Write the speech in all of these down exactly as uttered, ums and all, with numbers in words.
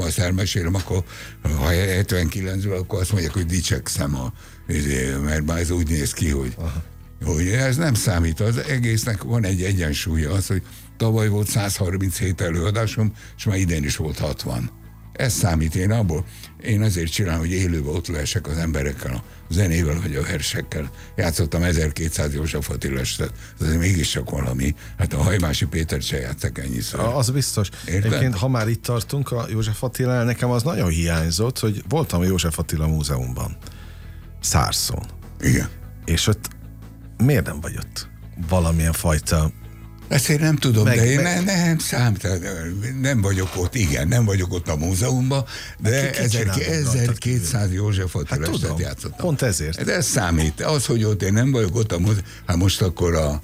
ma azt elmesélem, akkor ha hetvenkilencben, akkor azt mondják, hogy dicsekszem, a, mert már ez úgy néz ki, hogy, hogy ez nem számít. Az egésznek van egy egyensúlya, az, hogy tavaly volt száz harminchét előadásom, és már idén is volt hatvan. Ez számít, én abból. Én azért csinálom, hogy élőben ott lehessek az emberekkel, a zenével, vagy a versekkel. Játszottam ezerkétszáz József Attila estet, ez azért mégiscsak valami. Hát a Hajmási Pétert se játszak ennyiszer. Az biztos. Érted? Egyébként, ha már itt tartunk a József Attilánál, nekem az nagyon hiányzott, hogy voltam a József Attila Múzeumban. Szárszón. Igen. És ott miért nem vagy ott? Valamilyen fajta... Ezt én nem tudom, meg, de én meg... ne, nem számít, nem vagyok ott, igen, nem vagyok ott a múzeumban, de ezerkétszáz József Attila hát estet játszottam. Pont ezért. De ez számít. Az, hogy ott én nem vagyok ott a múzeumban, hát most akkor a,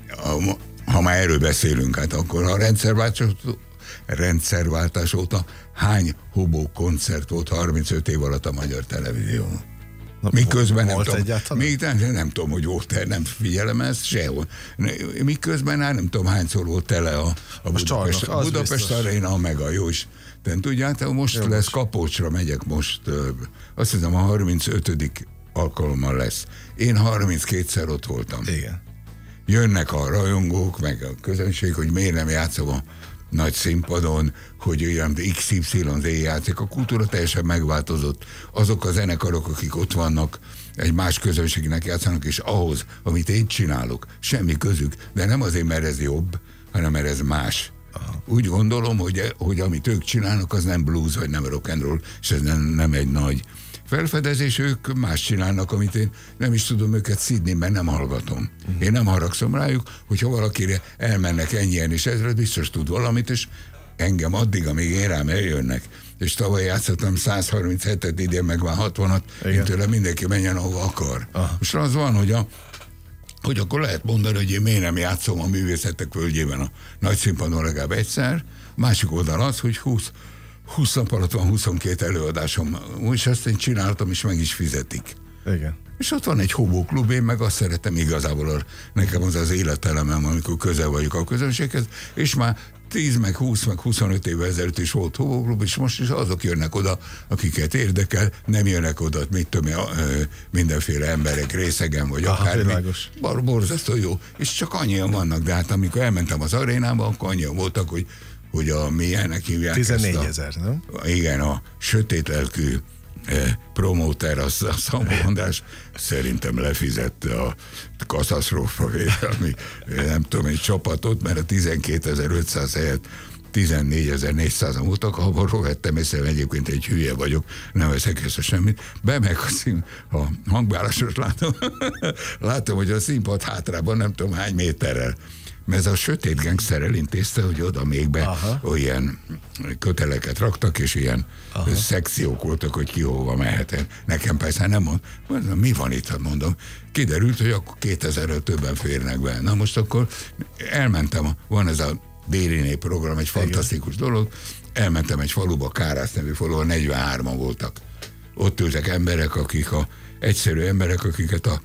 a, ha már erről beszélünk, hát akkor a rendszerváltás, rendszerváltás óta hány hobó koncert volt harmincöt év alatt a Magyar Televízión? Miközben nem tudom, még nem, nem tudom, hogy volt, nem figyelem ezt sehol. Miközben nem, nem tudom, hányszor volt tele a, a Budapest, a Budapest Aréna, meg a jó is. De tudjátok, most jó, lesz Kapocsra megyek most, azt hiszem a harmincötödik alkalommal lesz. Én harminckétszer ott voltam. Igen. Jönnek a rajongók, meg a közönség, hogy miért nem játszom a nagy színpadon, hogy olyan iksz ipszilon zé játszik. A kultúra teljesen megváltozott. Azok a zenekarok, akik ott vannak, egy más közönségnek játszanak, és ahhoz, amit én csinálok, semmi közük. De nem azért, mert ez jobb, hanem mert ez más. Aha. Úgy gondolom, hogy, hogy amit ők csinálnak, az nem blues, vagy nem rock and roll, és ez nem, nem egy nagy felfedezés, ők más csinálnak, amit én nem is tudom őket szidni, mert nem hallgatom. Uh-huh. Én nem haragszom rájuk, hogyha valakire elmennek ennyien, és ezre biztos tud valamit, és engem addig, amíg én rám eljönnek, és tavaly játszottam száz harminchetet, idén meg van hatvanat, én tőle mindenki menjen, ahova akar. Aha. Most az van, hogy a hogy akkor lehet mondani, hogy én miért nem játszom a Művészetek Völgyében a nagy színpadon legalább egyszer, másik oldal az, hogy húsz húsz nap alatt van huszonkét előadásom, és azt én csináltam, és meg is fizetik. Igen. És ott van egy hobóklub, én meg azt szeretem igazából, a, nekem az az életelemem, amikor közel vagyok a közönséghez, és már tíz, meg húsz, meg huszonöt évvel ezelőtt is volt hobóklub, és most is azok jönnek oda, akiket érdekel, nem jönnek oda, mit tudom, mindenféle emberek részegen, vagy aha, akármi. Bar, borzasztó jó. És csak annyian vannak, de hát amikor elmentem az arénába, akkor annyian voltak, hogy hogy a milyennek hívják tizennégyezer, nem? Igen, a sötét lelkű eh, promóter, az a Szabó András szerintem lefizette a katasztrófa védelmi, nem tudom, egy csapatot, mert a tizenkétezer-ötszáz helyett tizennégyezer-négyszázan voltak, ahol rovettem, észre egyébként egy hülye vagyok, nem veszek észre semmit, bemegyek a, szín, a hangbárásot látom, látom, hogy a színpad hátrában nem tudom hány méterrel, mert ez a sötét gangster elintézte, hogy oda még be aha. olyan köteleket raktak, és ilyen aha. szekciók voltak, hogy ki hova mehet. Nekem persze nem mond, mi van itt, mondom. Kiderült, hogy akkor kétezerről többen férnek be. Na most akkor elmentem, van ez a Déli program, egy fantasztikus igen. dolog, elmentem egy faluba, Kárász nevű faluba, negyvenhárman voltak. Ott ültek emberek, akik a egyszerű emberek, akiket a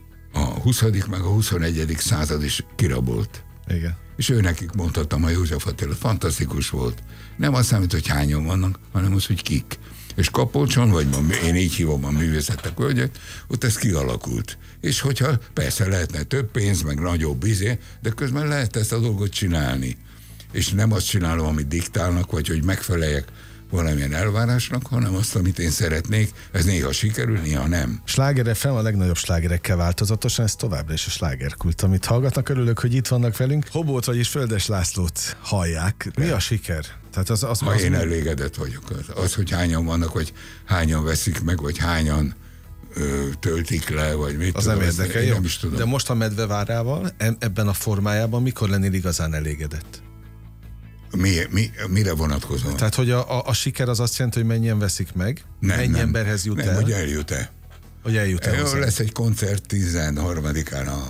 a huszadik meg a huszonegyedik század is kirabolt. Igen. És ő nekik mondhattam a József Attila, fantasztikus volt. Nem azt számít, hogy hányan vannak, hanem az, hogy kik. És Kapolcson, vagy én így hívom a Művészetek Völgyet, ott ez kialakult. És hogyha persze lehetne több pénz, meg nagyobb izé, de közben lehet ezt a dolgot csinálni. És nem azt csinálom, amit diktálnak, vagy hogy megfeleljek valamilyen elvárásnak, hanem azt, amit én szeretnék, ez néha sikerül, néha nem. Sláger ef em a legnagyobb slágerekkel változatosan, ez továbbra is a slágerkult, amit hallgatnak. Örülök, hogy itt vannak velünk. Hobót, vagyis Földes Lászlót hallják. Mi a siker? Tehát az, az, ha az én mi? elégedett vagyok. Az, az, hogy hányan vannak, vagy hányan veszik meg, vagy hányan ö, töltik le, vagy mit az tudom, nem érdekel, én nem is tudom. De most a Medvevárával, ebben a formájában mikor lennél igazán elégedett? Mi, mi, mire vonatkozóan? Tehát, hogy a, a, a siker az azt jelenti, hogy mennyien veszik meg? Nem, mennyi nem. emberhez jut nem, el? hogy eljut-e. Hogy eljut-e el, lesz egy koncert tizenharmadikán a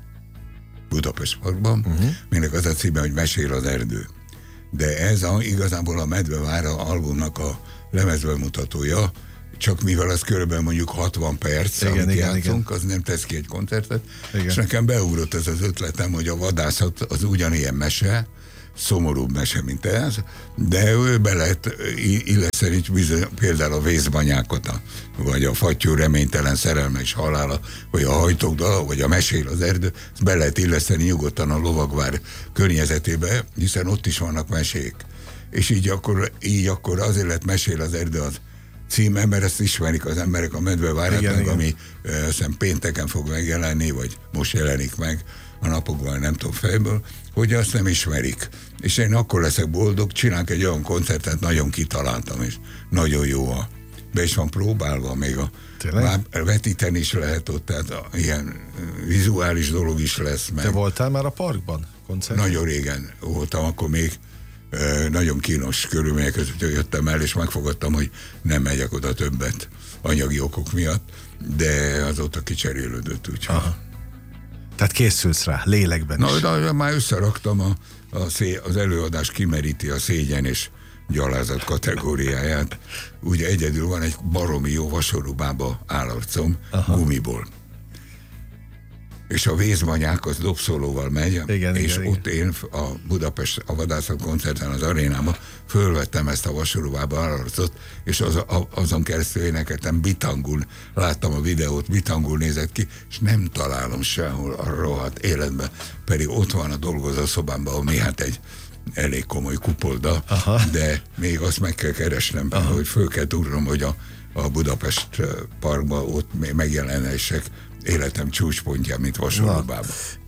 Budapest Parkban, uh-huh. mindenek az a címe, hogy Mesél az erdő. De ez a, igazából a Medvevára albumnak a lemezbemutatója, csak mivel az körülbelül mondjuk hatvan perc, igen, amit igen, játszunk, igen. az nem tesz ki egy koncertet, igen. és nekem beugrott ez az ötletem, hogy a vadászat az ugyanilyen mese, szomorúbb mese, mint ez, de ő be lehet illeszteni bizony, például a Vészbanyákot, a, vagy a Fattyú reménytelen szerelme és halála, vagy a Hajtók dala, vagy a Mesél az erdő, ezt be lehet illeszteni nyugodtan a Lovagvár környezetébe, hiszen ott is vannak mesék. És így akkor, így akkor azért lett Mesél az erdő az címe, mert ezt ismerik az emberek a Medvevárát, ami hiszem pénteken fog megjelenni, vagy most jelenik meg a napokban, nem tudom fejből, hogy azt nem ismerik. És én akkor leszek boldog, csinálok egy olyan koncertet, nagyon kitaláltam, és nagyon jó a be is van próbálva, még a Tényleg? vetíteni is lehet ott, tehát a, ilyen vizuális dolog is lesz meg. Te voltál már a parkban koncerten? Nagyon régen voltam, akkor még e, nagyon kínos körülmények között jöttem el, és megfogadtam, hogy nem megyek oda többet anyagi okok miatt, de azóta kicserélődött, úgyhogy. Aha. Tehát készülsz rá, lélekben Na, is. Na, már összeraktam, a, a szé, az előadás kimeríti a szégyen és gyalázat kategóriáját. Ugye egyedül van egy baromi jó vasorúbába állarcom, gumiból. És a Vészbanyák az dobszólóval megy, igen, és igen, ott igen. én a Budapest a Vadászat koncerten az arénában fölvettem ezt a vasorúbába állarcot, és az, a, azon keresztül énekeltem, bitangul, láttam a videót, bitangul nézett ki, és nem találom sehol a rohadt életben, pedig ott van a dolgozószobámban, ami hát egy elég komoly kupolda, Aha. de még azt meg kell keresnem, Aha. hogy föl kell tudnom, hogy a, a Budapest parkban ott megjelenések életem csúcspontja, mint vasorúbában.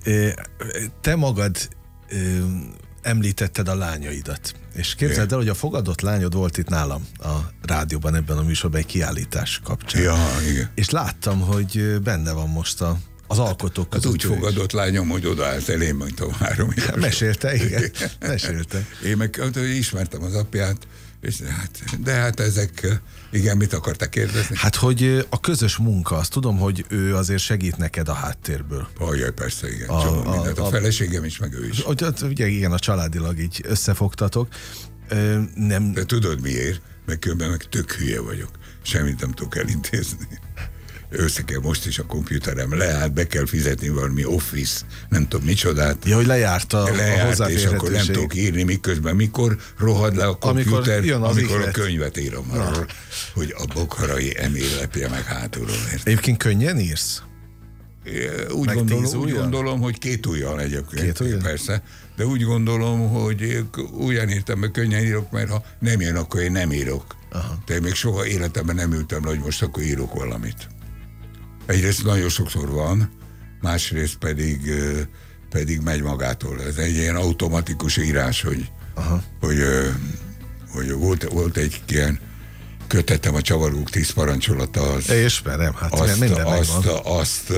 Te magad említetted a lányaidat, és képzeld el, hogy a fogadott lányod volt itt nálam a rádióban, ebben a műsorban egy kiállítás kapcsán. Ja, igen. És láttam, hogy benne van most a az alkotók között. Hát úgy fogadott lányom, hogy odaállt elém, mint a három éves. Mesélte, igen. Mesélte. Én meg ismertem az apját, és hát, de hát ezek, igen, mit akartak kérdezni? Hát, hogy a közös munka, azt tudom, hogy ő azért segít neked a háttérből. Ajaj, persze, igen. A, a, a, a feleségem is, meg ő is. Ugye, igen, a családilag így összefogtatok. Ö, nem... De tudod miért? Meg különben meg tök hülye vagyok. Semmit nem tudok elintézni. Össze kell most is a kompjúterem leállt, be kell fizetni valami Office, nem tudom micsodát. Ja, hogy lejárt a, lejárt, a és akkor nem tudok írni, miközben mikor rohad le a kompjúter, amikor, amikor a könyvet írom arról, hogy a bokharai Emil lepje meg hátulról. Egyébként könnyen írsz? Úgy, gondolom, úgy gondolom, hogy két ujjal egyébként. Két ujjal? Persze, de úgy gondolom, hogy olyan írtam, hogy könnyen írok, mert ha nem jön, akkor én nem írok. Aha. De még soha életemben nem ültem le, hogy most akkor írok valamit. Egyrészt nagyon sokszor van, másrészt pedig, pedig megy magától. Ez egy ilyen automatikus írás, hogy, hogy, hogy volt, volt egy ilyen kötetem, a Csavargók tíz parancsolata. Az, ismerem, hát azt, minden azt, azt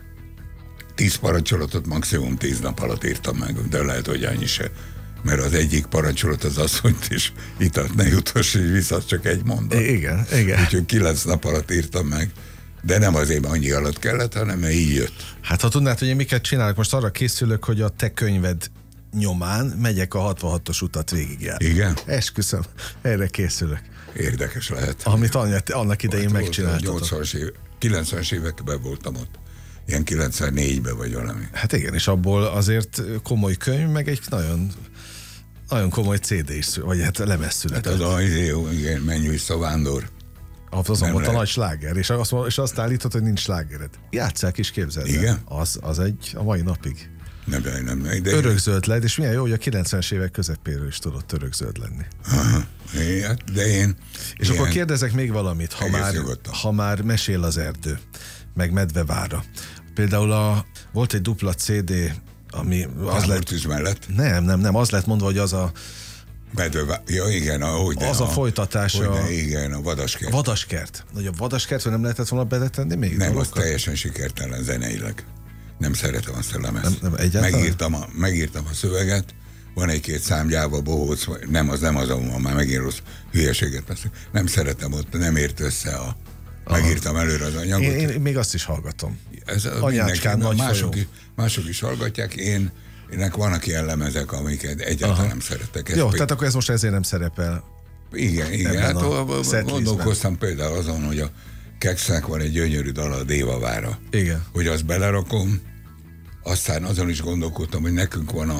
tíz parancsolatot maximum tíz nap alatt írtam meg, de lehet, hogy annyi se. Mert az egyik parancsolat az asszonyt is italt ne jutasd vissza, csak egy mondat. Igen, igen. Úgyhogy kilenc nap alatt írtam meg. De nem azért, mert annyi alatt kellett, hanem mert így jött. Hát ha tudnád, hogy én miket csinálok, most arra készülök, hogy a te könyved nyomán megyek a hatvanhatos utat végigjárni. Igen? Esküszöm, erre készülök. Érdekes lehet. Amit annak idején megcsináltatok. nyolcvanas év, kilencvenes években voltam ott. Ilyen kilencvennégyben vagy valami. Hát igen, és abból azért komoly könyv, meg egy nagyon, nagyon komoly cé dé is, vagy hát lemez született. Hát az a, igen, menj vissza, Vándor. Azon volt a nagy sláger, és azt, és azt állítod, hogy nincs slágered. Játsszák is, képzeld el. Igen? Az, az egy a mai napig. Nem, nem, nem. De örökzöld lett, és milyen jó, hogy a kilencvenes évek közepéről is tudott örökzöld lenni. Aha, de én... És ilyen, akkor kérdezek még valamit, ha már, ha már Mesél az erdő, meg Medvevára. Például a, volt egy dupla cé dé, ami az lett... mellett? Nem, nem, nem, az lett mondva, hogy az a Medve, ja igen, ahogy de, az a, a folytatás a... Igen, a Vadaskert. Vadaskert. Hogy a Vadaskert, hogy nem lehetett volna betenni még? Nem, az teljesen sikertelen zeneileg. Nem szeretem azt a lemezt. Nem, nem, megírtam, a, megírtam a szöveget, van egy-két szám Gyáva, Bohóc, nem az, nem az, ahol már megint rossz hülyeséget beszél. Nem szeretem ott, nem ért össze a... Aha. Megírtam előre az anyagot. Én, én még azt is hallgatom. Ez Anyácskán nagy mások, mások is hallgatják, én Ennek vannak ilyen lemezek, amiket egyáltalán Aha. nem szeretek. Ez Jó, tehát akkor ez most ezért nem szerepel. Igen, igen. Hát gondolkoztam például azon, hogy a Keksznek van egy gyönyörű dal, a Dévavára. Igen. Hogy azt belerakom, aztán azon is gondolkodtam, hogy nekünk van a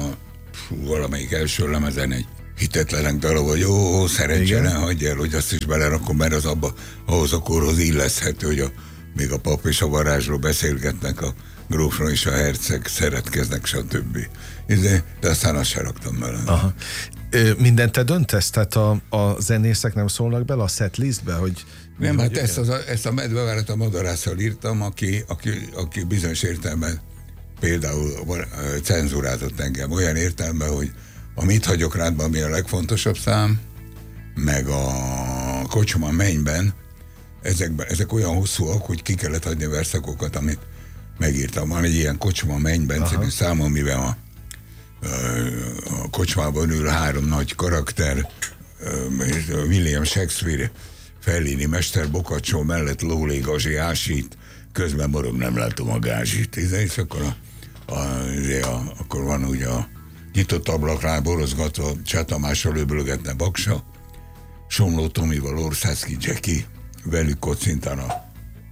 fú, valamelyik első lemezen egy hitetlenek darab, hogy jó, szerencsé, ne hagyj el, hogy azt is belerakom, mert az abba, ahhoz a korhoz illeszhető, hogy a, még a pap és a varázsló beszélgetnek, a grófról és a herceg szeretkeznek, stb. De, de aztán azt se raktam bele. Aha. Mindent te döntesz? Tehát a, a zenészek nem szólnak bele a setlistbe, hogy... Nem, hát ezt, az, ezt a Medvevárat a Madarásszal írtam, aki, aki, aki bizonyos értelemben például cenzurázott engem olyan értelemben, hogy a Mit hagyok rádban, ami a legfontosabb szám, meg a Kocsma mennyben, ezekben, ezek olyan hosszúak, hogy ki kellett hagyni verszakokat, amit megírtam. Van egy ilyen Kocsma mennyben című szám, amiben a, a kocsmában ül három nagy karakter, William Shakespeare, Fellini mester Boccaccio mellett lólé Gazi ásít, közben morog, nem látom a gázsit. És akkor, a, a, a, akkor van ugye a nyitott ablaknál borozgatva Cseh Tamással löbölgetne Baksa, Somló Tomival Orszászki Jackie, velük kocintana,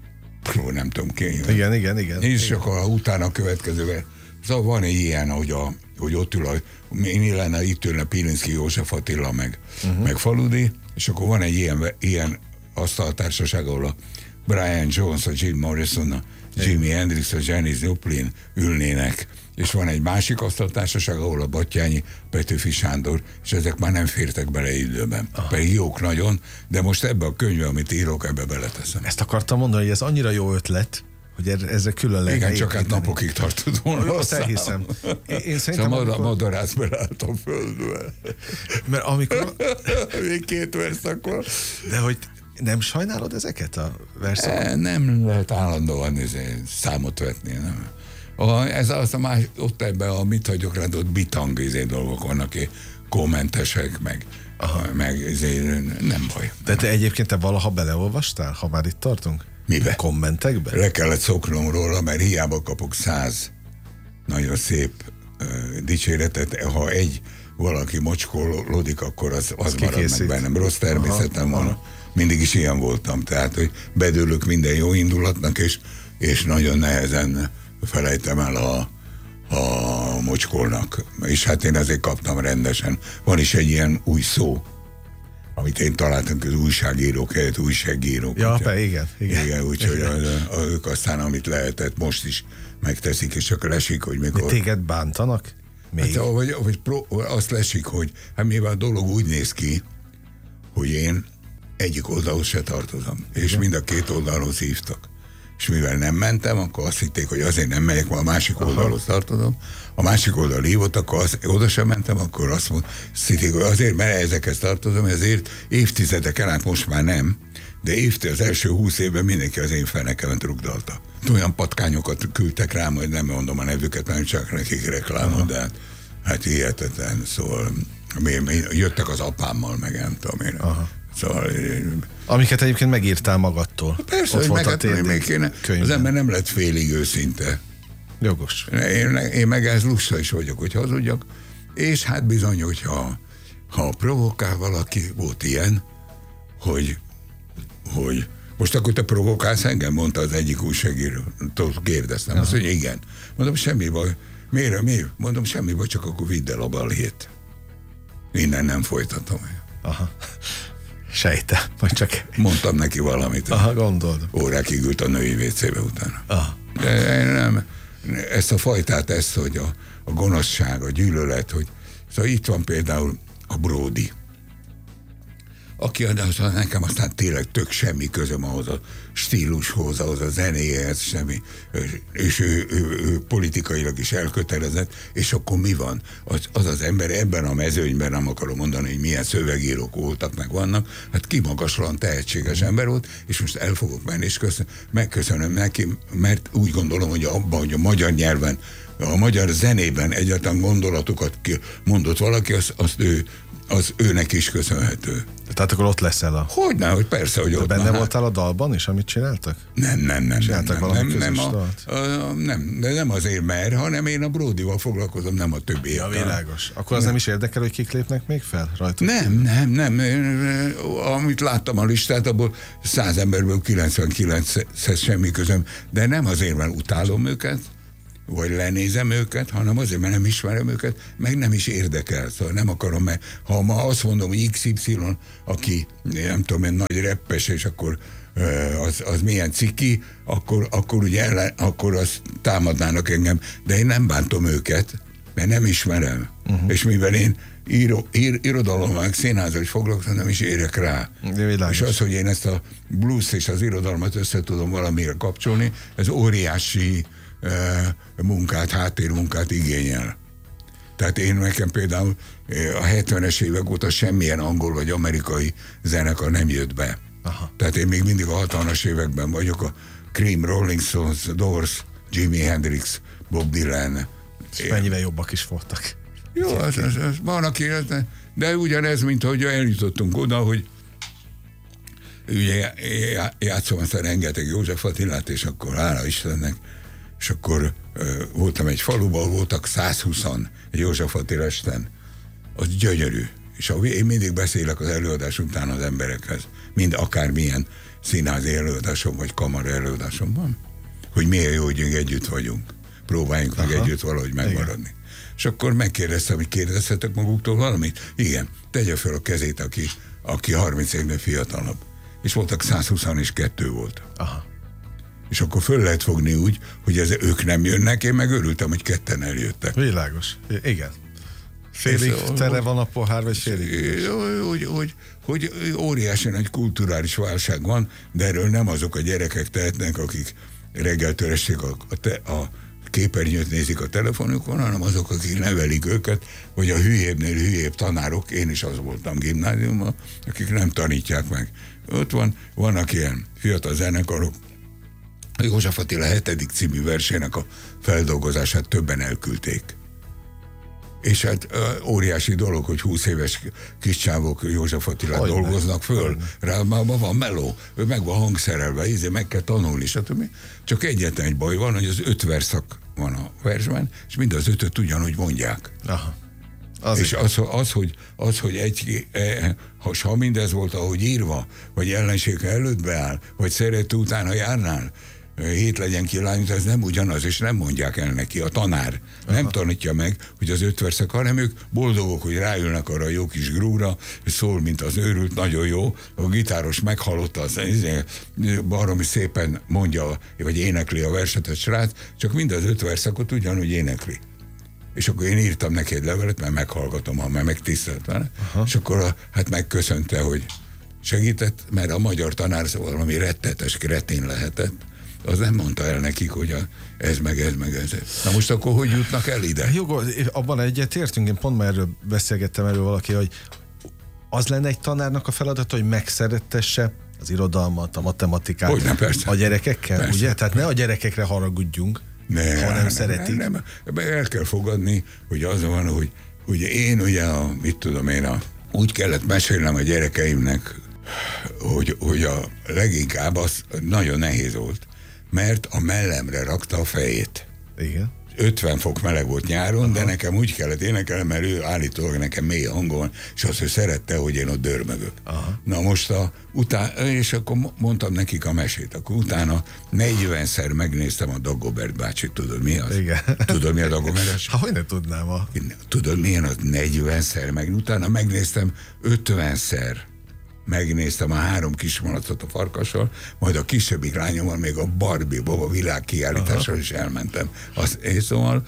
nem tudom ki. Igen, igen, igen. És igen. akkor utána a következővel. Szóval van egy ilyen, hogy, a, hogy ott ül a, mi lenne, itt ülne Pilinszky József Attila, meg, uh-huh. meg Faludi, és akkor van egy ilyen, ilyen asztaltársaság, ahol a Brian Jones, a Jim Morrison, a Jimi Hendrix, a Janis Joplin ülnének, és van egy másik asztaltársaság, ahol a Battyányi, Petőfi Sándor, és ezek már nem fértek bele időben. Aha. Pedig jók nagyon, de most ebbe a könyvbe, amit írok, ebbe beleteszem. Ezt akartam mondani, hogy ez annyira jó ötlet, hogy ezzel külön lehet. Igen, csak hát napokig tartott volna. Azt elhiszem. Én, én szerintem... Szóval amikor... madarász beleállt a földbe. Mert amikor... Még két verszakon. De hogy nem sajnálod ezeket a verszakot? Nem lehet állandóan számot vetni, nem. A, ez az a más, ott ebben a Mit hagyok rád, ott bitang izé dolgok vannak, kommentesek, meg, meg izé, nem baj. De te egyébként te valaha beleolvastál, ha már itt tartunk? Mibe? Kommentekbe? Le kellett szoknom róla, mert hiába kapok száz nagyon szép uh, dicséretet, ha egy valaki mocskolódik, akkor az, az marad meg bennem. Rossz természetem van. Aha. Mindig is ilyen voltam, tehát, hogy bedőlök minden jó indulatnak, és, és nagyon nehezen felejtem el a, a mocskolnak. És hát én ezért kaptam rendesen. Van is egy ilyen új szó, amit én találtam, az újságírók helyett újságírók. Ja, be, igen. Igen, igen úgyhogy ők aztán, amit lehetett, most is megteszik, és csak lesik, hogy mikor... De téged bántanak? Még? Hát, vagy, vagy pro, azt lesik, hogy hát mivel a dolog úgy néz ki, hogy én egyik oldalhoz se tartozom, és igen. mind a két oldalhoz hívtak. És mivel nem mentem, akkor azt hitték, hogy azért nem megyek, mert a másik oldalhoz tartozom. A másik oldal hívott, akkor az, oda sem mentem, akkor azt mondták, hogy azért, mert ezekhez tartozom, ezért évtizedeken át most már nem, de évtized, az első húsz évben mindenki az én fenekemet rugdalta. Olyan patkányokat küldtek rám, hogy nem mondom a nevüket, mert csak nekik reklámot, de hát, hát hihetetlen, szóval mi, mi, jöttek az apámmal, meg nem tudom én. Aha. Szóval, amiket egyébként megírtál magadtól. Persze, hogy meg, még kéne, az ember nem lett félig őszinte. Jogos. Én, én meg ez lusta is vagyok, hogy hazudjak, és hát bizony, hogyha ha provokál valaki, volt ilyen, hogy, hogy most akkor te provokálsz engem, mondta az egyik újságíró, kérdeztem, azt, hogy igen. Mondom, semmi baj. Miért, miért? Mondom, semmi baj, csak akkor vidd el a balhét. Innen nem folytatom. Aha. Sejte, vagy csak... Mondtam neki valamit. Aha, gondolom. Órákig ült a női vécébe utána. Aha. De nem, ezt a fajtát, ezt, hogy a, a gonoszság, a gyűlölet, hogy szóval itt van például a Bródi, aki az, nekem aztán tényleg tök semmi közöm ahhoz a stílushoz, ahhoz a zenéhez, semmi, és ő, ő, ő politikailag is elkötelezett, és akkor mi van? Az, az az ember ebben a mezőnyben, nem akarom mondani, hogy milyen szövegírók voltak, meg vannak, hát kimagaslan tehetséges ember volt, és most el fogok menni, és köszön, megköszönöm neki, mert úgy gondolom, hogy abban, hogy a magyar nyelven, a magyar zenében egyáltalán gondolatokat mondott valaki, azt, azt ő az őnek is köszönhető. Tehát akkor ott leszel a... Hogyne, hogy persze, hogy de ott. Benne voltál a dalban is, amit csináltak? Nem, nem, nem. Csináltak nem, valami nem, közös nem, a, a, nem, de nem azért mer, hanem én a Bródival foglalkozom, nem a többiekkel. Ja, világos. Akkor az nem. nem is érdekel, hogy kik lépnek még fel rajta? Nem, nem, nem. Amit láttam a listát, abból száz emberből kilencvenkilenchez semmi közöm, de nem azért, mert utálom őket, vagy lenézem őket, hanem azért, mert nem ismerem őket, meg nem is érdekel. Szóval nem akarom, mert ha ma azt mondom, hogy iksz ipszilon, aki nem tudom, egy nagy reppes, és akkor az, az milyen ciki, akkor, akkor ugye ellen, akkor azt támadnának engem, de én nem bántom őket, mert nem ismerem. Uh-huh. És mivel én író, ír, irodalommal, meg színházzal is foglalkozom, nem is érek rá. És az, hogy én ezt a blues és az irodalmat össze tudom valamire kapcsolni, ez óriási uh, munkát, háttérmunkát igényel. Tehát én nekem például a hetvenes évek óta semmilyen angol vagy amerikai zenekar nem jött be. Aha. Tehát én még mindig a hatvanas években vagyok, a Cream, Rolling Stones, Doors, Jimi Hendrix, Bob Dylan. És mennyivel jobbak is voltak. Jó, az, az, az, van, aki, de ugyanez, mint hogy eljutottunk oda, hogy ugye játszom aztán rengeteg József Attilát, és akkor hála Istennek, és akkor uh, voltam egy faluban, voltak százhúszan József Attila esten. Az gyönyörű. És a, én mindig beszélek az előadás után az emberekhez, mind akármilyen színházi előadásom, vagy kamara előadásom van, hogy milyen jó, hogy együtt vagyunk. Próbáljunk Aha. meg együtt valahogy megmaradni. Igen. És akkor megkérdeztem, hogy kérdezhetek maguktól valamit? Igen, tegye fel a kezét, aki, aki harminc évnél fiatalabb. És voltak százhuszonkettő volt. Aha. És akkor föl lehet fogni úgy, hogy ez, ők nem jönnek, én meg örültem, hogy ketten eljöttek. Világos. Igen. Félig tele van a pohár, vagy félig? Hogy, hogy, hogy óriási nagy kulturális válság van, de erről nem azok a gyerekek tehetnek, akik reggeltől estig a, a, te, a képernyőt nézik a telefonukon, hanem azok, akik nevelik őket, vagy a hülyébbnél hülyébb tanárok, én is az voltam gimnáziumban, akik nem tanítják meg. Ott van, vannak ilyen fiatal zenekarok, József Attila hetedik című versének a feldolgozását többen elküldték. És hát óriási dolog, hogy húsz éves kis csávok József Attilát Olyan. dolgoznak föl. Rá már van meló, ő meg van hangszerelve, ízé, meg kell tanulni, stb. Csak egyetlen egy baj van, hogy az öt verszak van a versben, és mind az ötöt ugyanúgy mondják. Aha. Az és az, az, hogy, az, hogy egy, eh, ha mindez volt, ahogy írva, vagy ellensége előtt beáll, vagy szerető utána járnál, hét legyen ki lányt, ez nem ugyanaz, és nem mondják el neki, a tanár Aha. nem tanítja meg, hogy az öt verszak, hanem ők boldogok, hogy rájönnek arra a jó kis grúra, és szól, mint az őrült, nagyon jó, a gitáros meghallotta, az baromi szépen mondja, vagy énekli a verset a srác, csak mind az öt verszakot ugyanúgy énekli. És akkor én írtam neki egy levelet, mert meghallgatom, mert megtisztelt vele, és akkor a, hát megköszönte, hogy segített, mert a magyar tanár szóval valami rettetes kretén lehetett, az nem mondta el nekik, hogy a, ez meg ez meg ez. Na most akkor hogy jutnak el ide? Jó, abban egyetértünk, én pont már erről beszélgettem erről valaki, hogy az lenne egy tanárnak a feladata, hogy megszerettesse az irodalmat, a matematikát Hogyne, persze. a gyerekekkel, persze, ugye? persze. Tehát ne a gyerekekre haragudjunk, ne, ha nem, nem szeretik. Nem, nem. El kell fogadni, hogy az van, hogy, hogy én ugye, a, mit tudom én, a, úgy kellett mesélnem a gyerekeimnek, hogy, hogy a leginkább az nagyon nehéz volt, mert a mellemre rakta a fejét. Igen. ötven fok meleg volt nyáron, Aha. de nekem úgy kellett énekelni, mert ő állítólag nekem mély hangon, és azt, hogy szerette, hogy én ott dörmögök. Aha. Na most a, után, és akkor mondtam nekik a mesét, akkor utána negyvenszer megnéztem a Dagobert bácsit, tudod mi az? Igen. Tudod mi a Dagobert? Ha, hogy ne tudnám a... Tudod milyen az negyvenszer, meg utána megnéztem ötvenszer. Megnéztem a három kismalacot a Farkassal, majd a kisebbik lányommal még a Barbie Boba világkiállításra is elmentem. Az, és szóval,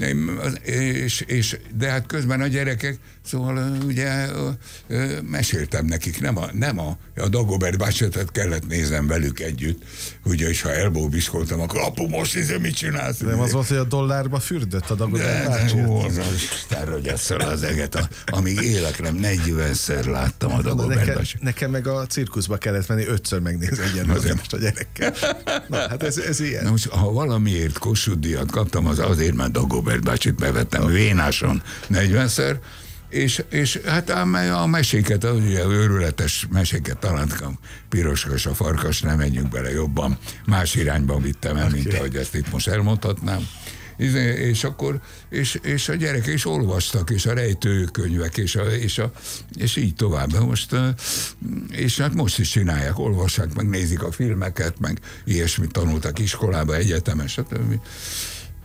és, és, de hát közben a gyerekek, szóval ugye meséltem nekik, nem a, nem a, a Dagobert bácsitot kellett néznem velük együtt, ugye, és ha elbóbiskoltam, akkor apu, most hiszem, mit csinálsz? Nem az volt, hogy a dollárba fürdött a Dagobert bácsit? De, ó, az Isten rögyesszal az eget, a, amíg élek, nem negyvenszer láttam a Dagobert bácsit. Nekem meg a cirkuszba kellett menni ötször megnézni egyenlőzést a gyerekkel. Na, hát ez, ez ilyen. Na most, ha valamiért Kossuth díjat kaptam, az azért, mert Dagobert bácsit bevettem oh. vénáson negyvenszer, és, és hát a meséket, ugye őrületes meséket találtam, Piroskos, a Farkas, nem menjünk bele jobban, más irányban vittem el, okay. mint ahogy ezt itt most elmondhatnám. És akkor, és, és a gyerekek is olvastak, és a rejtőkönyvek, és, a, és, a, és így tovább. Most, és hát most is csinálják, olvassák, meg nézik a filmeket, meg ilyesmit tanultak iskolába, egyetemen, stb.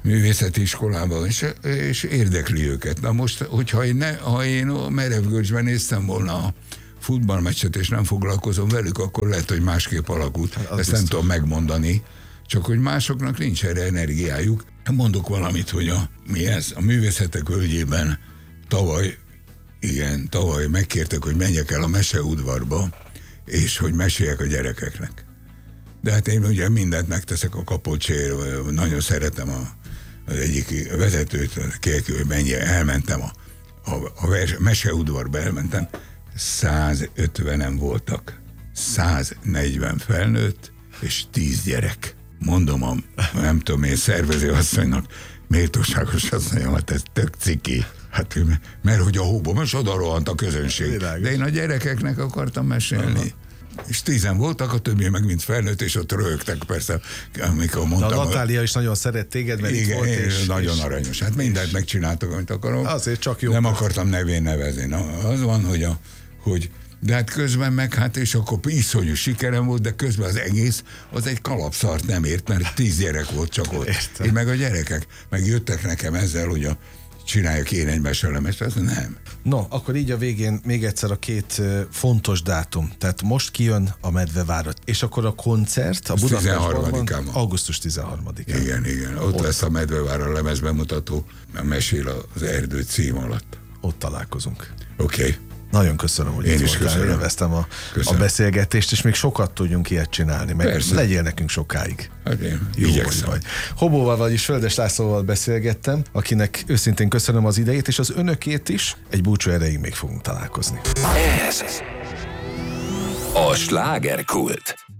művészeti iskolában, és, és érdekli őket. Na most, hogyha én, ne, ha én Merevgölcsben néztem volna a futballmeccset, és nem foglalkozom velük, akkor lehet, hogy másképp alakult. Hát, ezt biztos. Nem tudom megmondani, csak hogy másoknak nincs erre energiájuk. Mondok valamit, hogy a, mi ez, a művészetek völgyében tavaly, igen, tavaly megkértek, hogy menjek el a meseudvarba, és hogy meséljek a gyerekeknek. De hát én ugye mindent megteszek a Kapocsér, nagyon szeretem a, az egyik vezetőt, kérjük, hogy menjél, elmentem a, a, a vers, meseudvarba, elmentem, százötvenen voltak, száznegyven felnőtt, és tíz gyerek. Mondom a, nem tudom én, szervező asszonynak, méltóságos asszonyom, hát ez tök ciki. Hát, mert hogy a hóban most oda rohant a közönség. Világos. De én a gyerekeknek akartam mesélni. Aha. És tízen voltak, a többi meg mind felnőtt, és ott röhögtek persze, amikor mondtam. De a Natália is nagyon szeret téged, mert igen, itt volt, és... nagyon és, aranyos. Hát mindent és megcsináltak, amit akarok. Azért csak jó. Nem akartam nevén nevezni. Na, az van, hogy, a, hogy de hát közben meg, hát és akkor iszonyú sikerem volt, de közben az egész, az egy kalapszart nem ért, mert tíz gyerek volt csak ott. Értem. Én meg a gyerekek, meg jöttek nekem ezzel, hogy a csináljak én egy meselemest, az nem. No, akkor így a végén még egyszer a két uh, fontos dátum. Tehát most kijön a Medvevárat, és akkor a koncert a Budapestben augusztus tizenharmadikán. Igen, igen. Ott, ott lesz a Medvevára lemezbemutató, mesél az erdő cím alatt. Ott találkozunk. Oké. Okay. Nagyon köszönöm, hogy én itt is voltál, köszönöm. Élveztem a, a beszélgetést, és még sokat tudjunk ilyet csinálni, meg persze. Legyél nekünk sokáig. Hát én igyekszem. Vagy. Hobóval, vagyis Földes Lászlóval beszélgettem, akinek őszintén köszönöm az idejét, és az önökét is. Egy búcsú erejéig még fogunk találkozni. Ez a Slágerkult.